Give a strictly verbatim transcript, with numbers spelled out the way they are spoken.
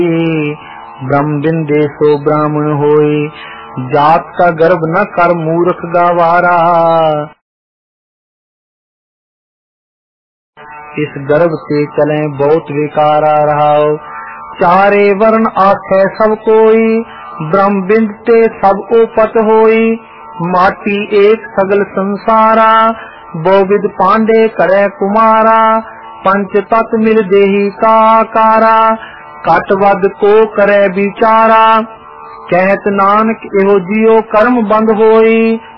ब्रह्म बिंदे सो ब्राह्मण होए, जात का गर्भ न कर मूर्ख गवारा। इस गर्भ से चले बहुत विकारा रहाओ, चारे वर्ण आखे सब कोई, ब्रह्म बिंद ते सब ओपत होई। माटी एक सगल संसारा, बहुविध पांडे करे कुमारा। पंच तत् मिल देही का आकारा, कट वद को करे विचारा। कहत नानक एहो जियो कर्म बंद होई,